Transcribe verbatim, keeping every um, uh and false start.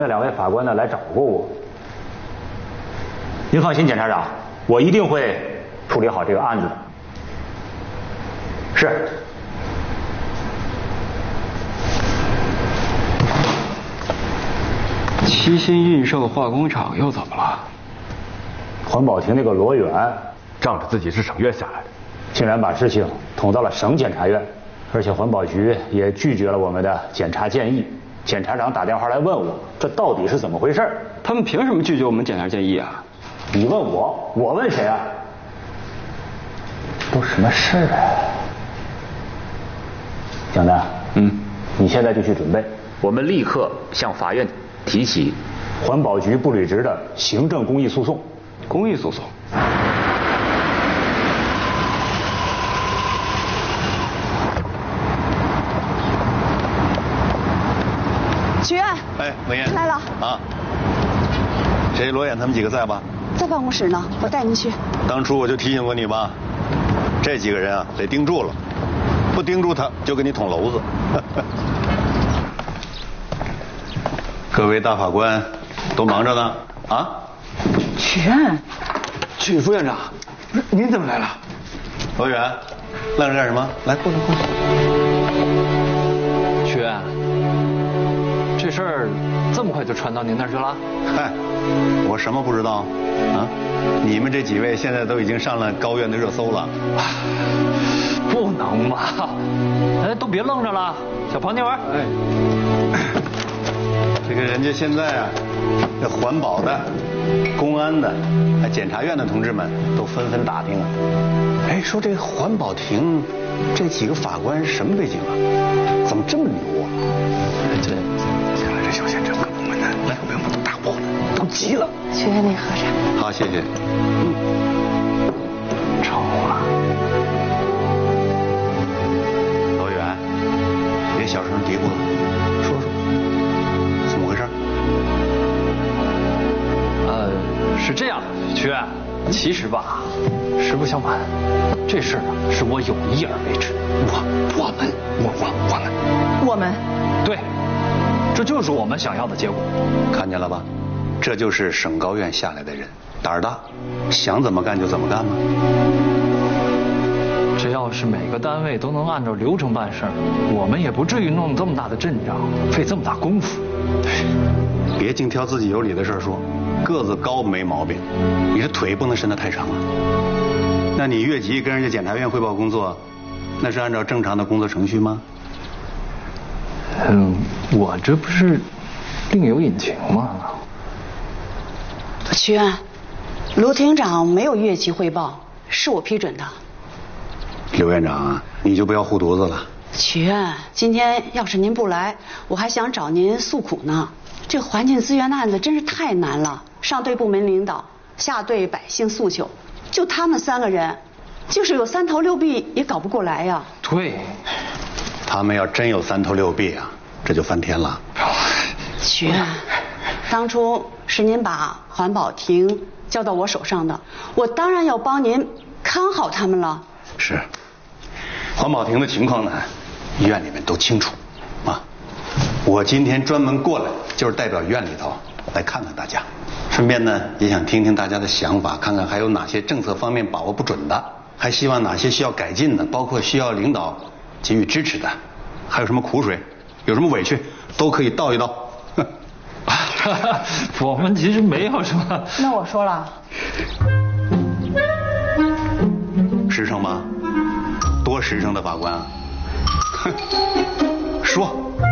那两位法官呢来找过我。您放心，检察长，我一定会处理好这个案子的。是。 七星运售化工厂又怎么了？ 环保庭那个罗源仗着自己是省院下来的， 竟然把事情捅到了省检察院，而且环保局也拒绝了我们的检察建议。检察长打电话来问我，这到底是怎么回事？ 他们凭什么拒绝我们检察建议啊？ 你问我，我问谁啊？都什么事儿啊？蒋楠， 嗯， 你现在就去准备，我们立刻向法院提起环保局不履职的行政公益诉讼。 公益诉讼。 许愿。 哎，文艳来了啊。谁？罗远他们几个在吧？ 在办公室呢，我带您去。 当初我就提醒过你吧，这几个人啊得盯住了，不盯住他就给你捅娄子。各位大法官都忙着呢啊。 许愿。 许副院长，不是您怎么来了？ 罗远，愣着干什么？来，过来过来。 许愿，这事儿这么快就传到您那儿去了？ 嗨，我什么不知道啊？你们这几位现在都已经上了高院的热搜了。 不能吧？哎，都别愣着了，小庞天文。哎， 这个人家现在啊，这环保的、公安的、还检察院的同志们都纷纷打听啊。哎，说这个环保庭这几个法官什么背景啊？怎么这么牛啊？这，看来这小县城各部门的来被我们都打破了，都急了。 许愿，你喝茶。 好，谢谢。嗯， 臭啊！ 老远，别小声嘀咕了，说说怎么回事？ 呃，是这样，许愿，其实吧，实不相瞒，这事儿啊是我有意而为之。我我们我我我们我们。 对，这就是我们想要的结果。 看见了吧？这就是省高院下来的人，胆儿大，想怎么干就怎么干吗？ 只要是每个单位都能按照流程办事儿，我们也不至于弄这么大的阵仗，费这么大功夫。 别净挑自己有理的事儿说，个子高没毛病，你这腿不能伸得太长了。那你越级跟人家检察院汇报工作，那是按照正常的工作程序吗？ 嗯，我这不是另有隐情吗？ 许愿，卢厅长没有越级汇报，是我批准的。 刘院长啊，你就不要护犊子了。 许愿，今天要是您不来，我还想找您诉苦呢。这个环境资源的案子真是太难了，上对部门领导，下对百姓诉求，就他们三个人，就是有三头六臂也搞不过来呀。 对， 他们要真有三头六臂啊，这就翻天了。 许愿，当初是您把环保庭交到我手上的，我当然要帮您看好他们了。 是，环保庭的情况呢，院里面都清楚啊。我今天专门过来，就是代表院里头来看看大家，顺便呢也想听听大家的想法，看看还有哪些政策方面把握不准的，还希望哪些需要改进的，包括需要领导给予支持的，还有什么苦水，有什么委屈，都可以倒一倒。 我们其实没有什么。 那我说了， 实诚吗？多实诚的法官啊！哼，说。